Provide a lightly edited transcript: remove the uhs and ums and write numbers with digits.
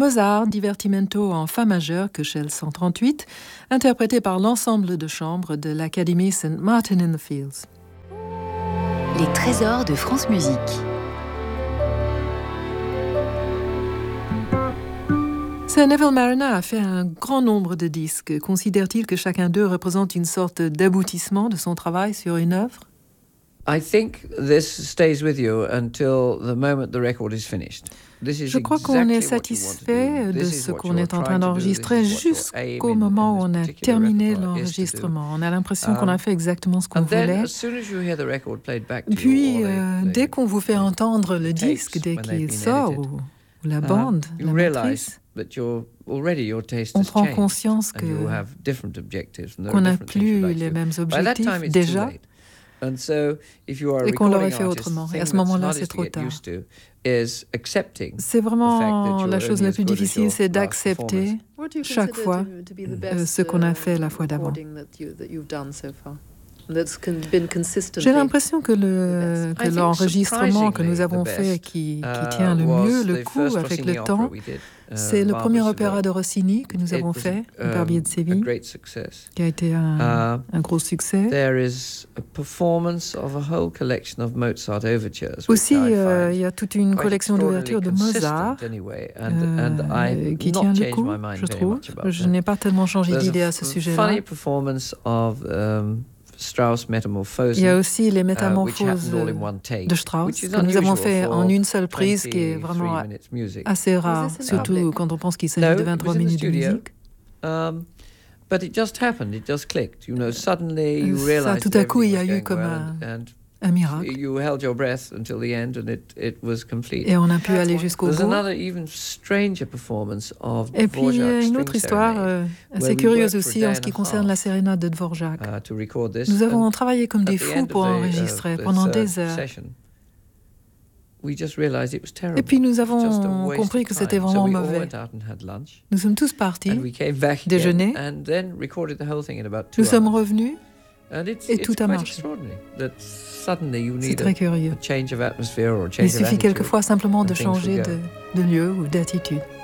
Mozart, Divertimento en fa majeur, Köchel 138, interprété par l'ensemble de chambre de l'Académie St. Martin in the Fields. Les trésors de France Musique. Sir Neville Marriner a fait un grand nombre de disques. Considère-t-il que chacun d'eux représente une sorte d'aboutissement de son travail sur une œuvre? I think this stays with you until the moment the record is finished. Je crois qu'on est satisfait de ce qu'on est en train d'enregistrer jusqu'au moment où on a terminé l'enregistrement. On a l'impression qu'on a fait exactement ce qu'on voulait. Puis, dès qu'on vous fait entendre le disque, dès qu'il sort, ou la bande, la matrice, on prend conscience qu'on n'a plus les mêmes objectifs déjà et qu'on l'aurait fait autrement. Et à ce moment-là, c'est trop tard. C'est vraiment la chose la plus difficile, c'est d'accepter chaque fois ce qu'on a fait la fois d'avant. J'ai l'impression que l'enregistrement que nous avons fait qui tient le mieux le coup avec le temps, c'est le premier opéra de Rossini que nous avons fait, Le Barbier de Séville, qui a été un gros succès. Aussi, il y a toute une collection d'ouvertures de Mozart qui tient le coup, je trouve. Je n'ai pas tellement changé d'idée à ce sujet-là. Il y a aussi les métamorphoses de Strauss que nous avons fait en une seule prise, qui est vraiment assez rare, surtout quand on pense qu'il s'agit de 23 minutes de musique. Ça, tout à coup, il y a eu comme un miracle. Et on a pu aller jusqu'au bout. Et puis, il y a une autre histoire assez curieuse aussi en ce qui concerne la sérénade de Dvorak. Nous avons travaillé comme des fous pour enregistrer pendant des heures. Et puis nous avons compris que c'était vraiment mauvais. Nous sommes tous partis déjeuner. Nous sommes revenus et tout a marché. C'est très curieux. Il suffit quelquefois simplement de changer de lieu ou d'attitude.